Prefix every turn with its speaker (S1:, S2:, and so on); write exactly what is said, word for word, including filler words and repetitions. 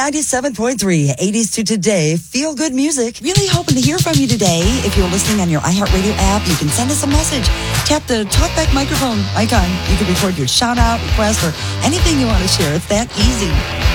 S1: ninety-seven point three, eighties to today, feel good music. Really hoping to hear from you today. If you're listening on your iHeartRadio app, you can send us a message. Tap the talkback microphone icon. You can record your shout out, request, or anything you want to share. It's that easy.